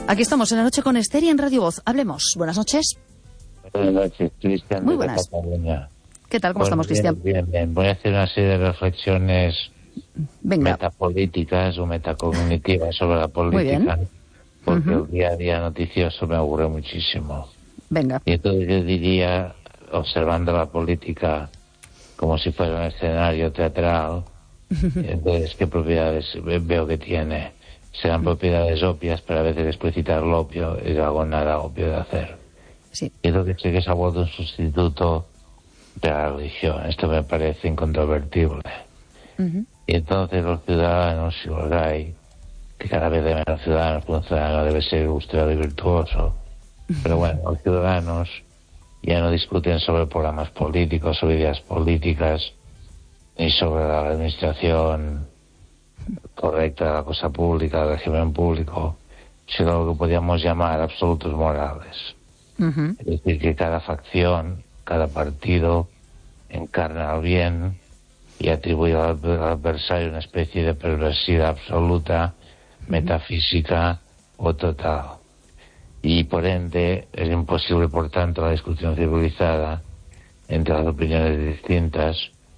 Aquí estamos en La Noche con Esther y en Radio Voz. Hablemos. Buenas noches. Buenas noches, Cristian. Muy buenas. ¿Qué tal? ¿Cómo estamos, Cristian? Bien. Voy a hacer una serie de reflexiones metapolíticas o metacognitivas sobre la política, porque el día a día noticioso me aburre muchísimo. Venga. Y entonces yo diría, observando la política como si fuera un escenario teatral, entonces, ¿qué propiedades veo que tiene? Serán propiedades obvias, pero a veces explicitar lo obvio es algo nada obvio de hacer. Sí. Y lo que sé que es a vuelto un sustituto de la religión. Esto me parece incontrovertible. Y entonces los ciudadanos, si los hay, que cada vez de menos ciudadanos, un ciudadano debe ser ilustrado y virtuoso, pero bueno, los ciudadanos ya no discuten sobre programas políticos, sobre ideas políticas, ni sobre la administración correcta de la cosa pública, del régimen público, sino lo que podríamos llamar absolutos morales. Es decir, que cada facción, cada partido encarna el bien y atribuye al adversario una especie de perversidad absoluta, metafísica o total. Y por ende es imposible, por tanto, la discusión civilizada entre las opiniones distintas,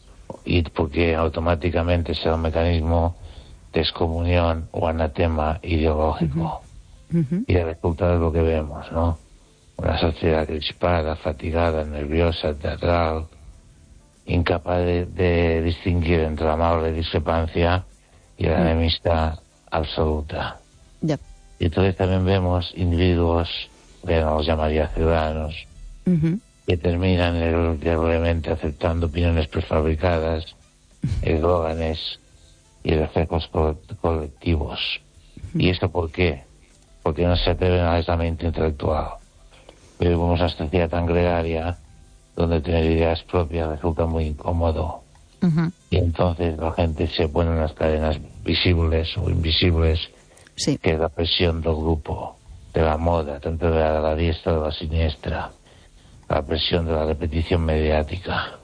y porque automáticamente será un mecanismo de excomunión o anatema ideológico. Y el resultado es lo que vemos, ¿no? Una sociedad crispada, fatigada, nerviosa, teatral, incapaz de distinguir entre la amable discrepancia y la enemistad absoluta. Ya. Y entonces también vemos individuos, que no los llamaría ciudadanos, que terminan irremediablemente aceptando opiniones prefabricadas, eslóganes y reflejos colectivos. ¿Y esto por qué? Porque no se atreven al aislamiento intelectual. Vivimos una sociedad tan gregaria donde tener ideas propias resulta muy incómodo. Y entonces la gente se pone en unas cadenas visibles o invisibles, que es la presión del grupo, de la moda, tanto de la diestra como de la siniestra, la presión de la repetición mediática.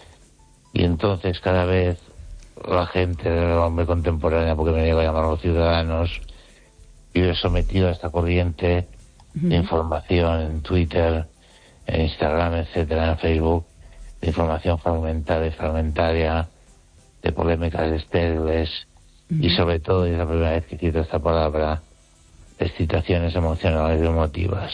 Y entonces cada vez la gente del hombre contemporánea, porque me niego a llamarlo ciudadanos, vive sometido a esta corriente de información en Twitter, en Instagram, etcétera, en Facebook, de información fragmentaria, de polémicas estériles, y sobre todo, y es la primera vez que cito esta palabra, de excitaciones emocionales y emotivas.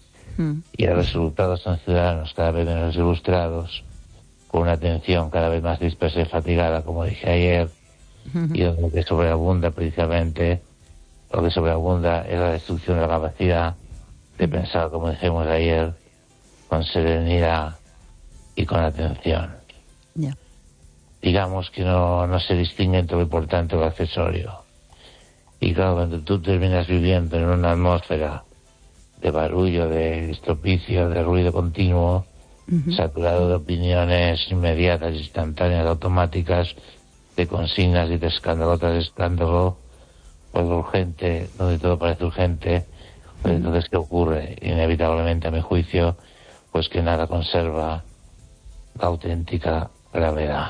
Y el resultado son ciudadanos cada vez menos ilustrados, con una atención cada vez más dispersa y fatigada, como dije ayer, y lo que sobreabunda precisamente, lo que sobreabunda es la destrucción de la capacidad de pensar, como dijimos ayer, con serenidad y con atención. Digamos que no se distingue entre lo importante y lo accesorio. Y claro, cuando tú terminas viviendo en una atmósfera de barullo, de estropicio, de ruido continuo, saturado de opiniones inmediatas, instantáneas, automáticas, de consignas y de escándalo tras escándalo, pues urgente, donde todo parece urgente, pues entonces ¿qué ocurre? Inevitablemente, a mi juicio, pues que nada conserva la auténtica gravedad.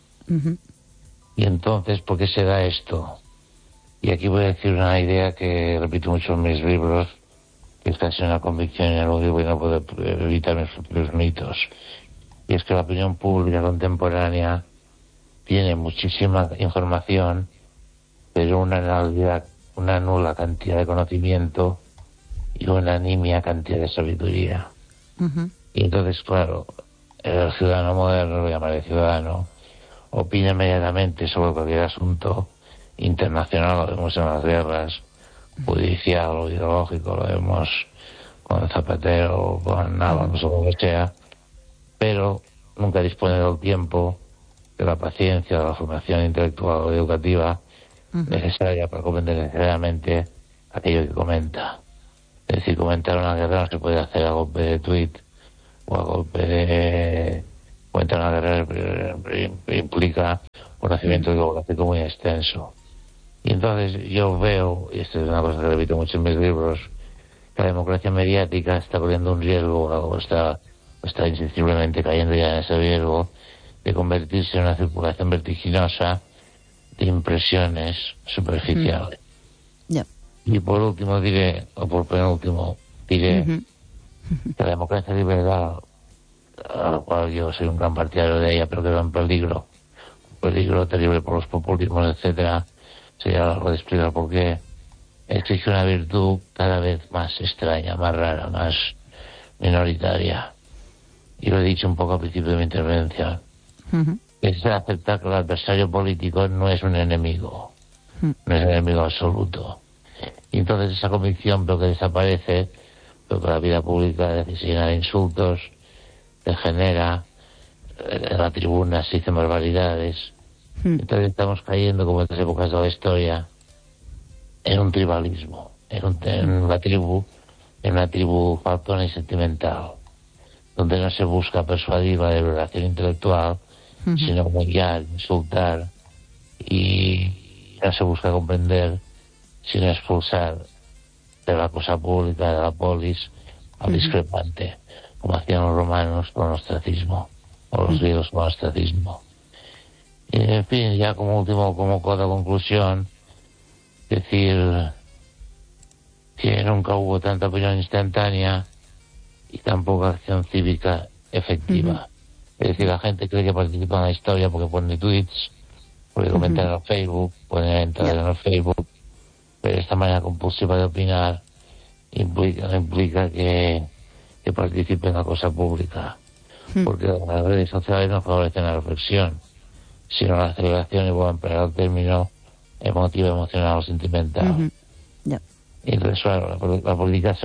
Y entonces, ¿por qué se da esto? Y aquí voy a decir una idea que repito mucho en mis libros, que es casi una convicción ineludible y no puedo evitar mis propios mitos. Y es que la opinión pública contemporánea tiene muchísima información, pero una nula cantidad de conocimiento y una nimia cantidad de sabiduría. Y entonces, claro, el ciudadano moderno, lo llamaré ciudadano, opina inmediatamente sobre cualquier asunto internacional, lo vemos en las guerras, judicial o ideológico, lo vemos con Zapatero, con Ábalos o lo que sea, pero nunca dispone del tiempo, de la paciencia, de la formación intelectual o educativa necesaria para comprender necesariamente aquello que comenta. Es decir, comentar una guerra no se puede hacer a golpe de tweet o a golpe de... Comentar una guerra implica conocimiento geográfico muy extenso. Y entonces yo veo, y esto es una cosa que repito mucho en mis libros, que la democracia mediática está corriendo un riesgo, o está insensiblemente cayendo ya en ese riesgo, de convertirse en una circulación vertiginosa de impresiones superficiales. Y por último diré, o por penúltimo, diré que la democracia liberal, a la cual yo soy un gran partidario de ella, pero que va en peligro, un peligro terrible por los populismos, etcétera, sería algo de explicar por qué, exige una virtud cada vez más extraña, más rara, más minoritaria. Y lo he dicho un poco al principio de mi intervención. Es aceptar que el adversario político no es un enemigo, no es un enemigo absoluto. Y entonces esa convicción veo que desaparece, veo que la vida pública se llena de insultos, degenera, en la tribuna se dicen barbaridades. Entonces estamos cayendo, como en las épocas de la historia, en un tribalismo, en una tribu faltona y sentimental, donde no se busca persuadir la liberación intelectual, sino humillar, insultar, y no se busca comprender, sino expulsar de la cosa pública, de la polis, al discrepante, como hacían los romanos con el ostracismo, o los griegos con el ostracismo. Y, en fin, ya como último, como coda conclusión, decir que nunca hubo tanta opinión instantánea y tan poca acción cívica efectiva. Es decir, la gente cree que participa en la historia porque pone tweets, porque comentan en el Facebook, pueden entrar en el Facebook, pero esta manera compulsiva de opinar implica que participe en la cosa pública, porque las redes sociales no favorecen la reflexión, sino la celebración, y voy a emplear el término emotivo, emocional o sentimental. Y entonces, claro, la política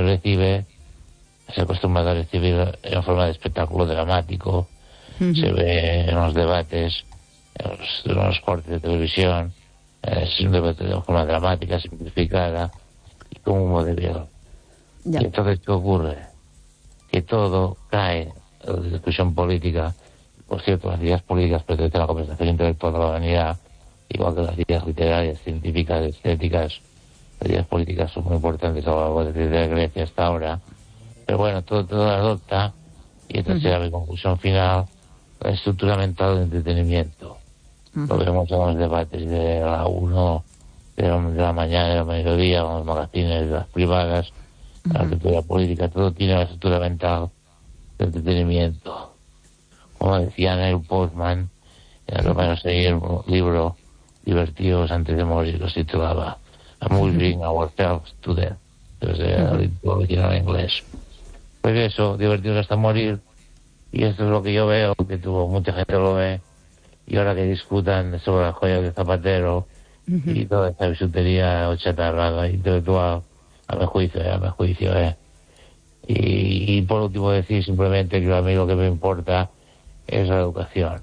se acostumbra a recibir en forma de espectáculo dramático, se ve en los debates, en los cortes de televisión, es un debate de forma dramática, simplificada y como un modelo. Y entonces, ¿qué ocurre? Que todo cae en la discusión política. Por cierto, las ideas políticas pertenecen a la conversación intelectual de la humanidad, igual que las ideas literarias, científicas, estéticas. Las ideas políticas son muy importantes a lo largo de Grecia hasta ahora. Pero bueno, todo adopta, y entonces será mi conclusión final, la estructura mental del entretenimiento. Lo vemos en los debates de la 1, de la mañana, de la mediodía, en los magazines de las privadas, la cultura política, todo tiene la estructura mental del entretenimiento. Como decía Neil Postman, en el Romero seguir un libro Divertidos antes de morir, lo titulaba Amusing Ourselves to Death, desde el original en inglés. Pues eso, divertidos hasta morir, y esto es lo que yo veo, que mucha gente lo ve, y ahora que discutan sobre las joyas de Zapatero y toda esa bisutería o chatarrada intelectual, a mi juicio. Y por último decir simplemente que a mí lo que me importa es la educación,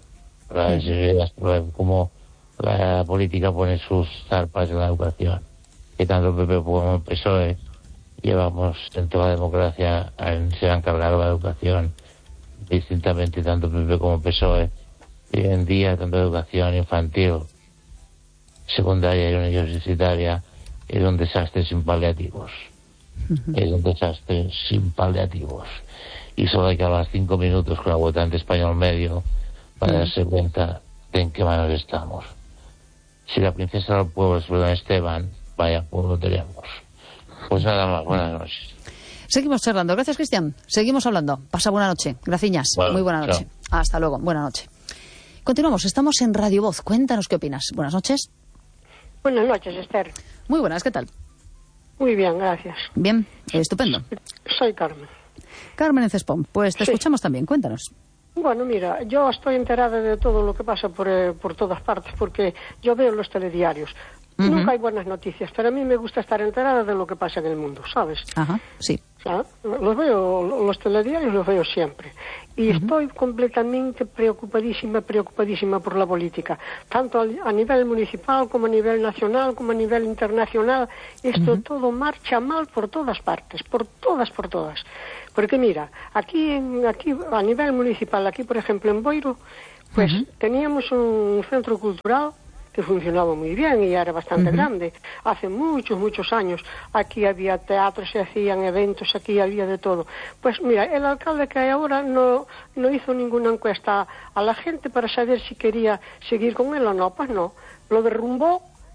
cómo la política pone sus zarpas en la educación, que tanto el PP como el PSOE llevamos en toda la democracia, se han cargado la educación distintamente, tanto PP como PSOE. Hoy en día, tanto educación infantil, secundaria y universitaria, es un desastre sin paliativos. Es un desastre sin paliativos. Y solo hay que hablar 5 minutos con el votante español medio para darse cuenta de en qué manos estamos. Si la princesa del pueblo es Belén Esteban, vaya pueblo tenemos. Pues nada más, buenas noches. Seguimos charlando. Gracias, Cristian. Seguimos hablando. Pasa buena noche. Graciñas. Bueno, muy buena noche. Chao. Hasta luego. Buena noche. Continuamos. Estamos en Radio Voz. Cuéntanos qué opinas. Buenas noches. Buenas noches, Esther. Muy buenas. ¿Qué tal? Muy bien, gracias. Bien. Estupendo. Soy Carmen. Carmen en Cespón. Pues te escuchamos también. Cuéntanos. Bueno, mira, yo estoy enterada de todo lo que pasa por todas partes, porque yo veo los telediarios. Nunca hay buenas noticias, pero a mí me gusta estar enterada de lo que pasa en el mundo, ¿sabes? Ajá, sí. Los veo, los telediarios los veo siempre. Y estoy completamente preocupadísima por la política. Tanto a nivel municipal, como a nivel nacional, como a nivel internacional. Esto todo marcha mal por todas partes, por todas. Porque mira, aquí a nivel municipal, aquí por ejemplo en Boiro, pues teníamos un centro cultural que funcionaba muy bien y era bastante grande. Hace muchos años aquí había teatro, se hacían eventos, aquí había de todo. Pues mira, el alcalde que hay ahora no hizo ninguna encuesta a la gente para saber si quería seguir con él o no. Pues no, lo derrumbó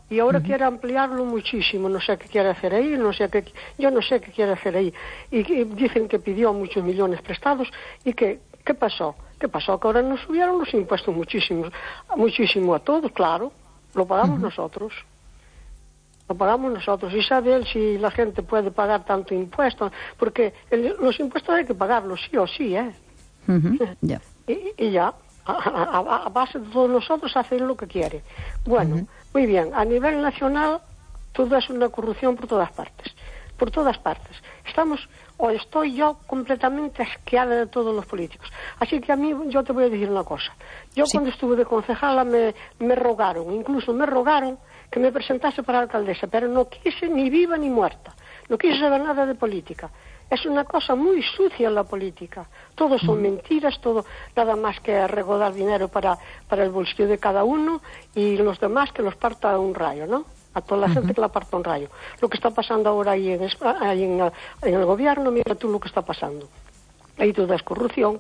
y ahora quiere ampliarlo muchísimo, no sé qué quiere hacer ahí, yo no sé qué quiere hacer ahí, y dicen que pidió muchos millones prestados, y que, ¿qué pasó? ¿Qué pasó? Que ahora nos subieron los impuestos muchísimo a todos, claro, lo pagamos nosotros. Lo pagamos nosotros. Y sabe él si la gente puede pagar tanto impuesto, porque los impuestos hay que pagarlos sí o sí, ¿eh? Ya. Y ya, a base de todos nosotros hacen lo que quiere. Bueno, muy bien, a nivel nacional todo es una corrupción por todas partes. Por todas partes. Estoy yo completamente asqueada de todos los políticos. Así que a mí, yo te voy a decir una cosa. Yo cuando estuve de concejala me rogaron, incluso me rogaron que me presentase para alcaldesa, pero no quise ni viva ni muerta. No quise saber nada de política. Es una cosa muy sucia la política. Todo son mentiras, todo nada más que regodar dinero para el bolsillo de cada uno y los demás que los parta un rayo, ¿no? A toda la gente que la parta un rayo. Lo que está pasando ahora ahí en el gobierno, mira tú lo que está pasando. Ahí todo es corrupción,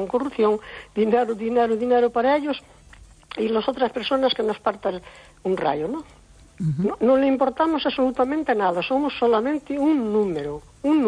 dinero para ellos y las otras personas que nos partan un rayo, ¿no? No le importamos absolutamente nada, somos solamente un número.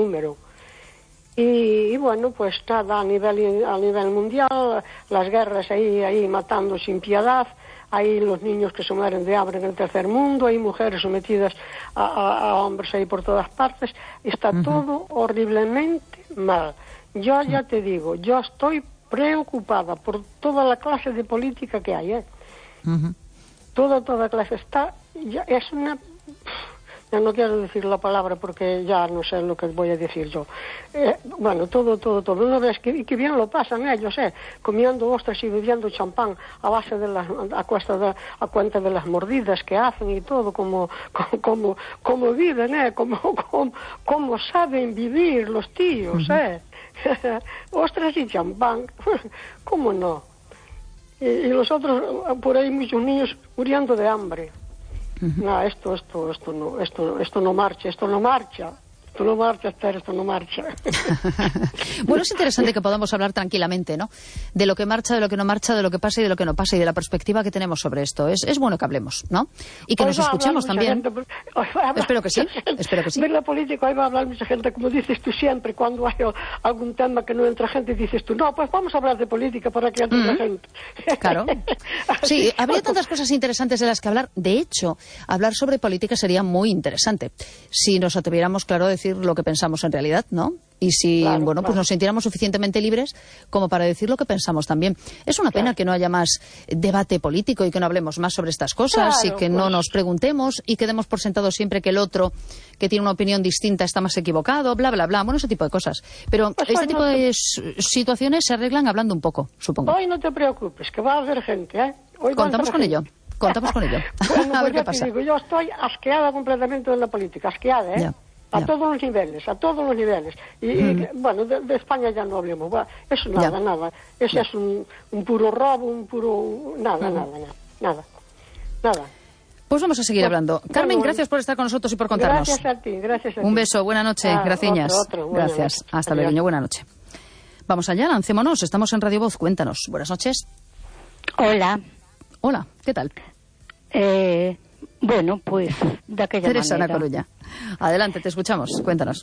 Y bueno, pues nada, a nivel mundial, las guerras ahí matando sin piedad, hay los niños que se mueren de hambre en el tercer mundo, hay mujeres sometidas a hombres ahí por todas partes, está todo horriblemente mal. Yo ya te digo, yo estoy preocupada por toda la clase de política que hay, ¿eh? Toda clase está, es una... Ya no quiero decir la palabra porque ya no sé lo que voy a decir yo. Bueno, todo. ¿No ves que bien lo pasan ellos, comiendo ostras y bebiendo champán a base de a cuenta de las mordidas que hacen y todo, como viven, como saben vivir los tíos, ostras y champán, ¿cómo no? Y los otros, por ahí muchos niños muriendo de hambre. No, esto no marcha, esto no marcha. Bueno, es interesante que podamos hablar tranquilamente, ¿no? De lo que marcha, de lo que no marcha, de lo que pasa y de lo que no pasa y de la perspectiva que tenemos sobre esto. Es bueno que hablemos, ¿no? Y que nos escuchemos también. Espero que sí. Ver la política, ahí va a hablar mucha gente, como dices tú siempre, cuando hay algún tema que no entra gente, dices tú, no, pues vamos a hablar de política para que entre la gente. Claro. Sí, habría tantas cosas interesantes de las que hablar. De hecho, hablar sobre política sería muy interesante. Si nos atreviéramos, claro, a decir lo que pensamos en realidad, ¿no? Y si, pues nos sintiéramos suficientemente libres como para decir lo que pensamos también. Es una pena que no haya más debate político y que no hablemos más sobre estas cosas y que no nos preguntemos y que demos por sentado siempre que el otro, que tiene una opinión distinta, está más equivocado, bla, bla, bla. Bueno, ese tipo de cosas. Pero este tipo de situaciones se arreglan hablando un poco, supongo. Hoy no te preocupes, que va a haber gente, ¿eh? Contamos con ello. Bueno, a ver qué pasa. Yo estoy asqueada completamente de la política, asqueada, ¿eh? A todos los niveles. Y bueno, de España ya no hablemos. Eso nada. Eso es un puro robo, nada. Pues vamos a seguir hablando. Carmen, gracias por estar con nosotros y por contarnos. Gracias a ti. Un beso, buena noche, graciñas. Gracias, hasta luego, buena noche. Vamos allá, lancémonos, estamos en Radio Voz, cuéntanos. Buenas noches. Hola, ¿qué tal? Bueno, pues de aquella Teresa manera. Ana Coruña. Adelante, te escuchamos, cuéntanos.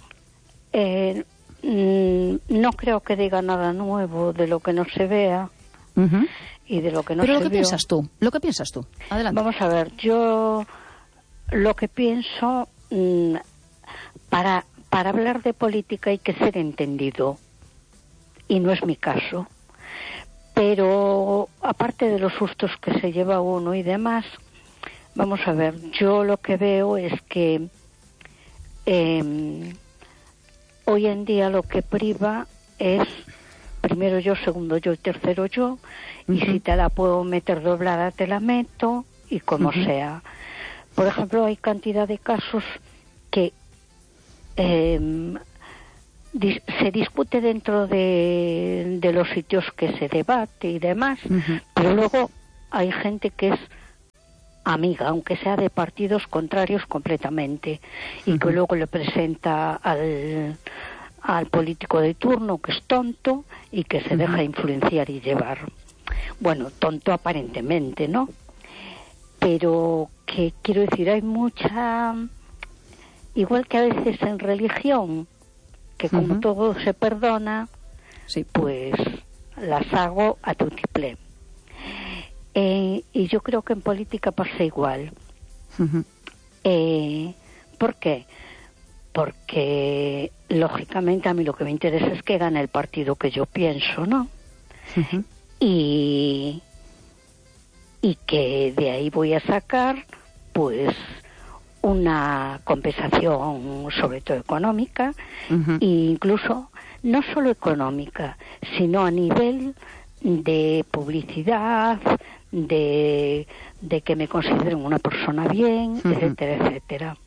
No creo que diga nada nuevo de lo que no se vea y de lo que no se vea. Pero lo que piensas tú, adelante. Vamos a ver, yo lo que pienso, para hablar de política hay que ser entendido, y no es mi caso. Pero aparte de los sustos que se lleva uno y demás, vamos a ver, yo lo que veo es que hoy en día lo que priva es primero yo, segundo yo y tercero yo, y si te la puedo meter doblada te la meto, y como sea. Por ejemplo, hay cantidad de casos que se discute dentro de los sitios que se debate y demás, pero luego hay gente que es amiga, aunque sea de partidos contrarios completamente, y que luego le presenta al político de turno que es tonto y que se deja influenciar y llevar. Bueno, tonto aparentemente, ¿no? pero que quiero decir, hay mucha, igual que a veces en religión, que como todo se perdona, sí, pues las hago a tutiplén. Y yo creo que en política pasa igual. ¿Por qué? Porque lógicamente a mí lo que me interesa es que gane el partido que yo pienso, ¿no? Y que de ahí voy a sacar pues una compensación, sobre todo económica, e incluso no solo económica, sino a nivel de publicidad, de que me consideren una persona bien, etcétera, etcétera.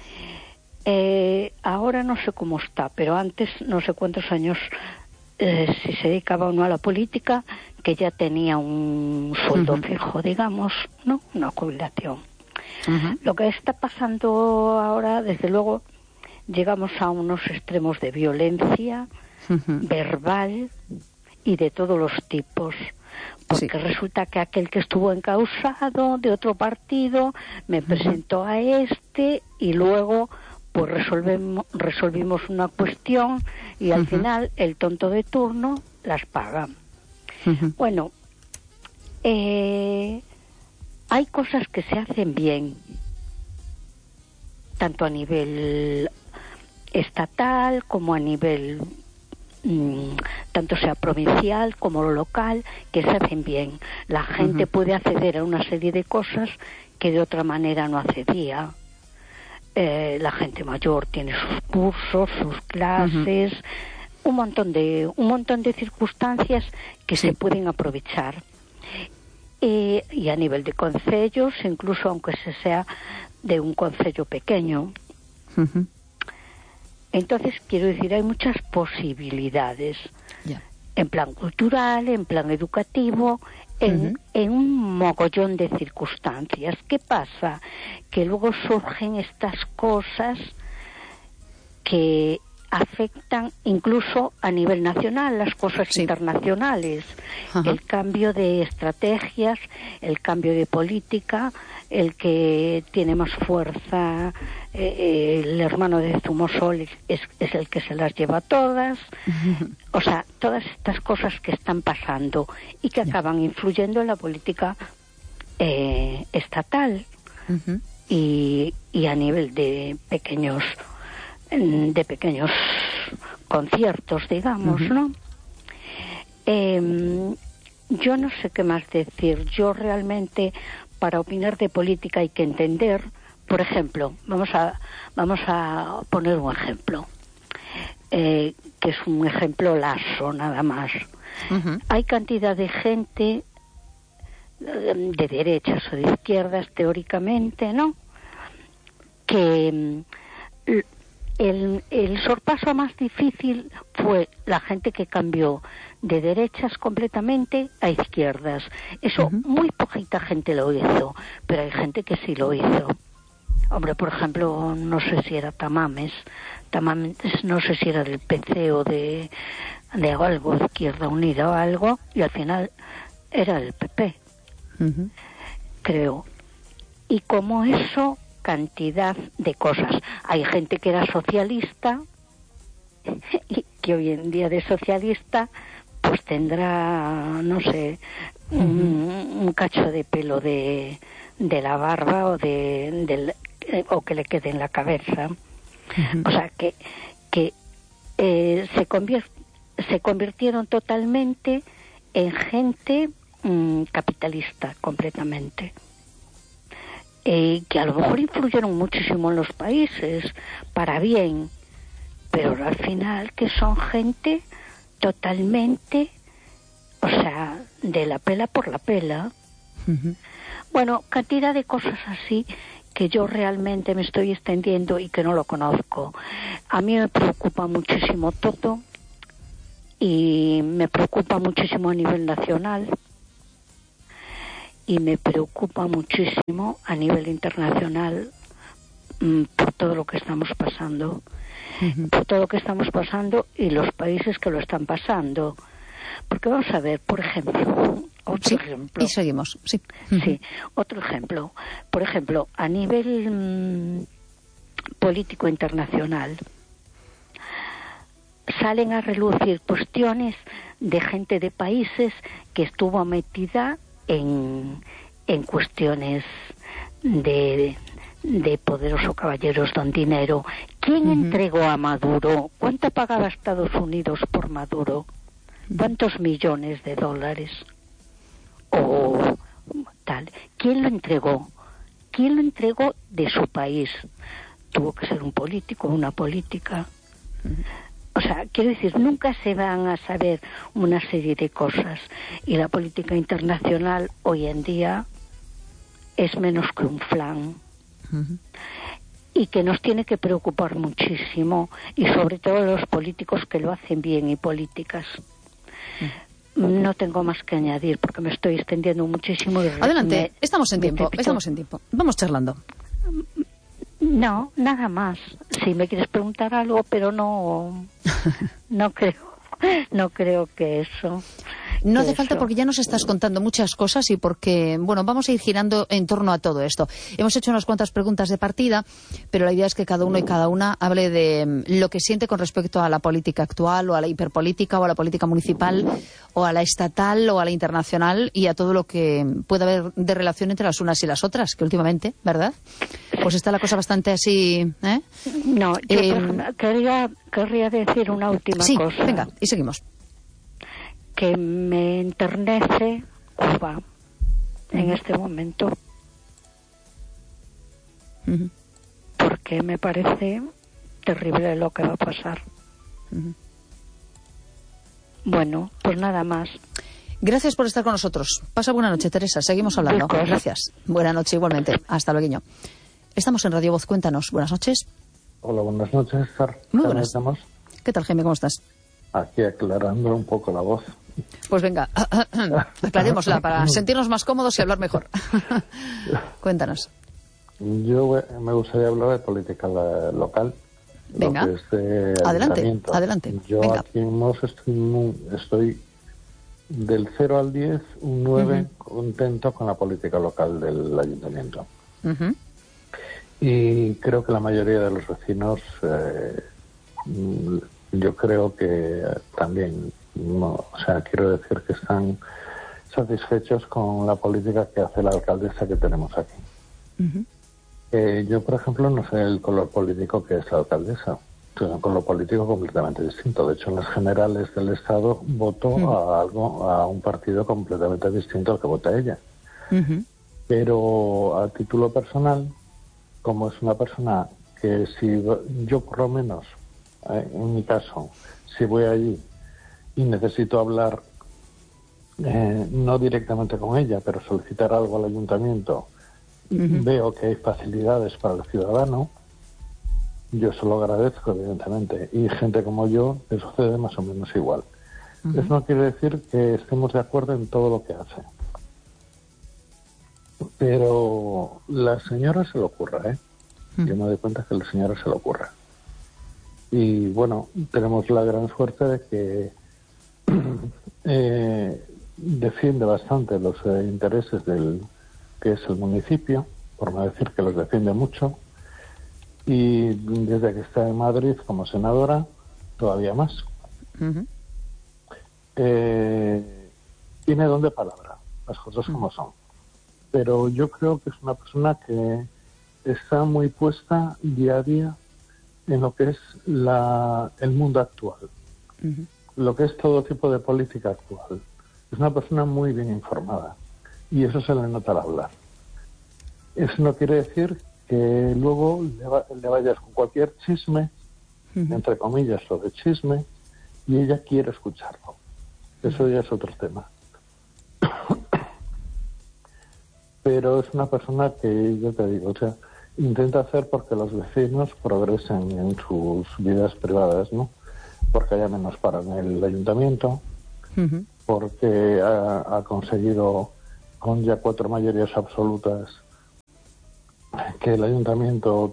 Ahora no sé cómo está, pero antes no sé cuántos años, si se dedicaba uno a la política, que ya tenía un sueldo fijo, digamos, ¿no? Una jubilación. Lo que está pasando ahora, desde luego, llegamos a unos extremos de violencia verbal y de todos los tipos. Porque resulta que aquel que estuvo encausado de otro partido me presentó a este y luego pues resolvimos una cuestión y al final el tonto de turno las paga. Bueno, hay cosas que se hacen bien, tanto a nivel estatal como a nivel tanto sea provincial como local, que se hacen bien. La gente puede acceder a una serie de cosas que de otra manera no accedía. La gente mayor tiene sus cursos, sus clases, un montón de circunstancias que se pueden aprovechar. Y a nivel de concellos, incluso aunque se sea de un concello pequeño. Entonces, quiero decir, hay muchas posibilidades, en plan cultural, en plan educativo, en un mogollón de circunstancias. ¿Qué pasa? Que luego surgen estas cosas que afectan incluso a nivel nacional, las cosas internacionales, el cambio de estrategias, el cambio de política, el que tiene más fuerza, el hermano de Zumosol es el que se las lleva todas, o sea, todas estas cosas que están pasando y que acaban influyendo en la política estatal y a nivel de pequeños conciertos, digamos, ¿no? Yo no sé qué más decir. Yo realmente, para opinar de política hay que entender, por ejemplo, vamos a poner un ejemplo, que es un ejemplo laso nada más. Hay cantidad de gente de derechas o de izquierdas, teóricamente, ¿no? Que el sorpaso más difícil fue la gente que cambió de derechas completamente a izquierdas. Eso muy poquita gente lo hizo, pero hay gente que sí lo hizo. Hombre, por ejemplo, no sé si era Tamames, no sé si era del PC o de algo, de Izquierda Unida o algo, y al final era el PP, creo. Y como eso, cantidad de cosas. Hay gente que era socialista y que hoy en día de socialista pues tendrá, no sé, un cacho de pelo de la barba o o que le quede en la cabeza. O sea que se convirtieron totalmente en gente capitalista completamente. Que a lo mejor influyeron muchísimo en los países, para bien, pero al final que son gente totalmente, o sea, de la pela por la pela. Bueno, cantidad de cosas así que yo realmente me estoy extendiendo y que no lo conozco. A mí me preocupa muchísimo todo y me preocupa muchísimo a nivel nacional. Y me preocupa muchísimo a nivel internacional por todo lo que estamos pasando. Por todo lo que estamos pasando y los países que lo están pasando. Porque vamos a ver, por ejemplo, Otro ejemplo. Y seguimos, sí. Sí, otro ejemplo. Por ejemplo, a nivel político internacional, salen a relucir cuestiones de gente de países que estuvo metida en cuestiones de poderosos caballeros don dinero. ¿Quién entregó a Maduro? ¿Cuánto pagaba Estados Unidos por Maduro? ¿Cuántos millones de dólares? O tal. ¿Quién lo entregó? ¿Quién lo entregó de su país? Tuvo que ser un político, una política. O sea, quiero decir, nunca se van a saber una serie de cosas. Y la política internacional hoy en día es menos que un flan. Y que nos tiene que preocupar muchísimo, y sobre todo los políticos que lo hacen bien y políticas. No tengo más que añadir porque me estoy extendiendo muchísimo. Adelante, estamos en tiempo. Vamos charlando. No, nada más. Si me quieres preguntar algo, pero no creo que eso. No hace falta, porque ya nos estás contando muchas cosas y porque, bueno, vamos a ir girando en torno a todo esto. Hemos hecho unas cuantas preguntas de partida, pero la idea es que cada uno y cada una hable de lo que siente con respecto a la política actual, o a la hiperpolítica, o a la política municipal, o a la estatal, o a la internacional, y a todo lo que pueda haber de relación entre las unas y las otras, que últimamente, ¿verdad? Pues está la cosa bastante así, ¿eh? No, yo querría decir una última cosa. Sí, venga, y seguimos. Que me enternece Cuba en este momento, porque me parece terrible lo que va a pasar. Bueno, pues nada más. Gracias por estar con nosotros. Pasa buena noche, Teresa. Seguimos hablando. Gracias. Buena noche igualmente. Hasta luego. Estamos en Radio Voz. Cuéntanos. Buenas noches. Hola, buenas noches, Sar. Muy buenas. ¿Qué tal, Jaime? ¿Cómo estás? Aquí aclarando un poco la voz. Pues venga, aclarémosla para sentirnos más cómodos y hablar mejor. Cuéntanos. Yo me gustaría hablar de política local. Venga, adelante. Yo venga. Aquí estoy del 0 al 10, un 9, contento con la política local del ayuntamiento. Y creo que la mayoría de los vecinos, yo creo que también, quiero decir que están satisfechos con la política que hace la alcaldesa que tenemos aquí. Yo, por ejemplo, no sé el color político que es la alcaldesa. Tiene un color político completamente distinto. De hecho, en las generales del Estado votó a un partido completamente distinto al que vota ella. Pero a título personal, como es una persona que si yo por lo menos, en mi caso, si voy allí y necesito hablar, no directamente con ella, pero solicitar algo al ayuntamiento, veo que hay facilidades para el ciudadano, yo se lo agradezco, evidentemente. Y gente como yo le sucede más o menos igual. Eso no quiere decir que estemos de acuerdo en todo lo que hace. Pero la señora se le ocurra, ¿eh? Yo me doy cuenta que la señora se le ocurra. Y bueno, tenemos la gran suerte de que defiende bastante los intereses del que es el municipio, por no decir que los defiende mucho, y desde que está en Madrid como senadora, todavía más. Tiene don de palabra, las cosas como son. Pero yo creo que es una persona que está muy puesta día a día en lo que es el mundo actual, lo que es todo tipo de política actual. Es una persona muy bien informada y eso se le nota al hablar. Eso no quiere decir que luego le vayas con cualquier chisme, entre comillas, sobre chisme, y ella quiere escucharlo. Eso ya es otro tema. Pero es una persona que, yo te digo, intenta hacer porque los vecinos progresen en sus vidas privadas, ¿no? Porque haya menos paro en el ayuntamiento, porque ha conseguido, con ya 4 mayorías absolutas, que el ayuntamiento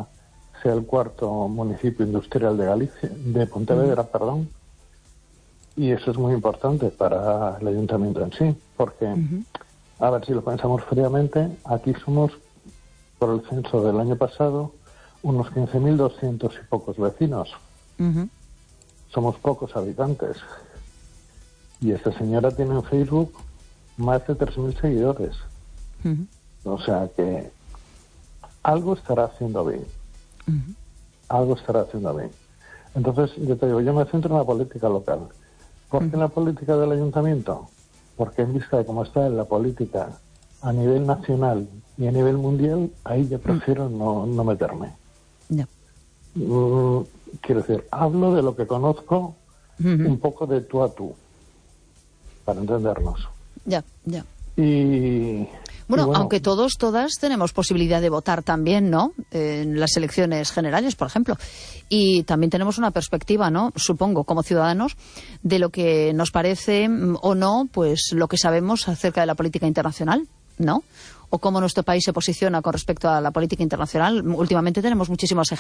sea el 4º municipio industrial de Galicia, de Pontevedra, perdón. Y eso es muy importante para el ayuntamiento en sí, porque, a ver si lo pensamos fríamente, aquí somos, por el censo del año pasado, unos 15.200 y pocos vecinos. Somos pocos habitantes. Y esta señora tiene en Facebook más de 3.000 seguidores. O sea que algo estará haciendo bien. Algo estará haciendo bien. Entonces, yo te digo, yo me centro en la política local. ¿Por qué en la política del ayuntamiento? Porque en vista de cómo está en la política a nivel nacional y a nivel mundial, ahí yo prefiero no meterme. No. Quiero decir, hablo de lo que conozco un poco de tú a tú, para entendernos. Ya. Bueno, aunque todas tenemos posibilidad de votar también, ¿no? En las elecciones generales, por ejemplo. Y también tenemos una perspectiva, ¿no? Supongo, como ciudadanos, de lo que nos parece o no, pues lo que sabemos acerca de la política internacional, ¿no? O cómo nuestro país se posiciona con respecto a la política internacional. Últimamente tenemos muchísimos ejemplos.